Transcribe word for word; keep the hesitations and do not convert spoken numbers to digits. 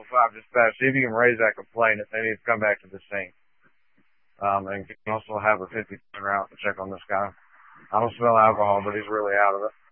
five dispatch. See if you can raise that complaint if they need to come back to the scene. Um, and you can also have a fifty route to check on this guy. I don't smell alcohol, but he's really out of it.